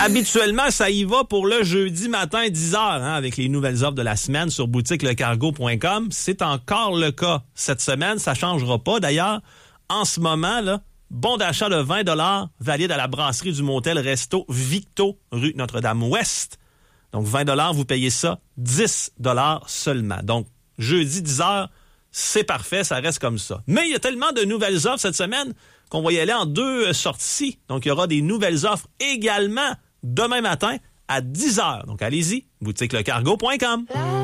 Habituellement, ça y va pour le jeudi matin 10h, avec les nouvelles offres de la semaine sur boutiquelecargo.com. C'est encore le cas cette semaine. Ça changera pas. D'ailleurs, en ce moment, là, bon d'achat de 20 $ valide à la brasserie du motel Resto Victo, rue Notre-Dame-Ouest. Donc, 20 $, vous payez ça 10 $ seulement. Donc, jeudi 10h, c'est parfait, ça reste comme ça. Mais il y a tellement de nouvelles offres cette semaine qu'on va y aller en 2 sorties. Donc, il y aura des nouvelles offres également demain matin à 10h. Donc, allez-y, boutiquelecargo.com.